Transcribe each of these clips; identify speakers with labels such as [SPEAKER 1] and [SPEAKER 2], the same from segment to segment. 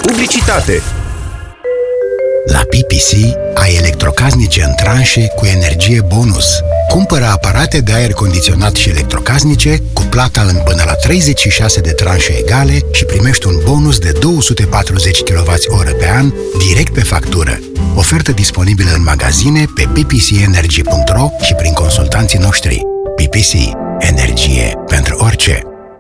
[SPEAKER 1] Publicitate.
[SPEAKER 2] La PPC ai electrocasnice în tranșe cu energie bonus. Cumpără aparate de aer condiționat și electrocasnice cu plata în până la 36 de tranșe egale și primești un bonus de 240 kWh pe an direct pe factură. Ofertă disponibilă în magazine, pe ppcenergy.ro și prin consultanții noștri. PPC. Energie pentru orice.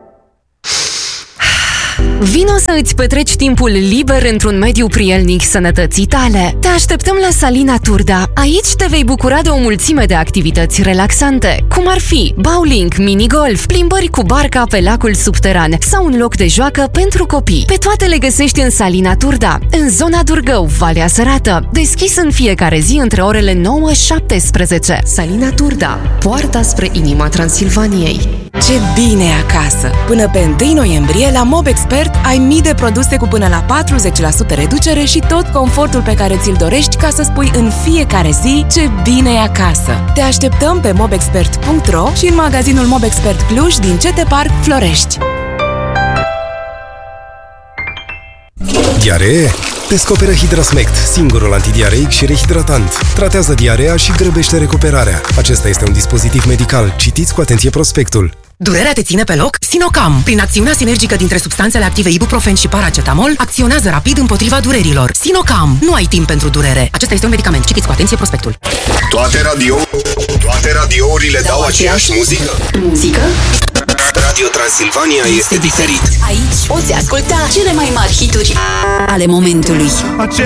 [SPEAKER 3] Vino să îți petreci timpul liber într-un mediu prielnic sănătății tale. Te așteptăm la Salina Turda. Aici te vei bucura de o mulțime de activități relaxante, cum ar fi bowling, minigolf, plimbări cu barca pe lacul subteran sau un loc de joacă pentru copii. Pe toate le găsești în Salina Turda, în zona Durgău, Valea Sărată, deschis în fiecare zi între orele 9-17. Salina Turda, poarta spre inima Transilvaniei.
[SPEAKER 4] Ce bine e acasă! Până pe 1 noiembrie, la MobExpert ai mii de produse cu până la 40% reducere și tot confortul pe care ți-l dorești ca să spui în fiecare zi ce bine e acasă. Te așteptăm pe mobexpert.ro și în magazinul MobExpert Cluj din CT Park Florești.
[SPEAKER 5] Diaree? Descoperă Hidrasmect, singurul antidiareic și rehidratant. Tratează diarea și grăbește recuperarea. Acesta este un dispozitiv medical. Citiți cu atenție prospectul.
[SPEAKER 6] Durerea te ține pe loc? Sinocam, prin acțiunea sinergică dintre substanțele active ibuprofen și paracetamol, acționează rapid împotriva durerilor. Sinocam, nu ai timp pentru durere. Acesta este un medicament. Citiți cu atenție prospectul.
[SPEAKER 1] Toate radiourile dau aceeași muzică?
[SPEAKER 7] Muzică?
[SPEAKER 1] Radio Transilvania este diferit.
[SPEAKER 7] Aici poți asculta cele mai mari hituri ale momentului.